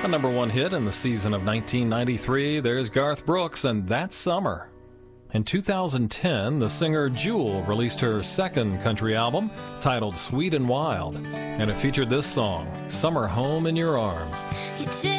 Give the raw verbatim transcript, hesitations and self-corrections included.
A number one hit in the season of nineteen ninety-three, there's Garth Brooks and That Summer. In two thousand ten, the singer Jewel released her second country album titled Sweet and Wild, and it featured this song, Summer Home in Your Arms. You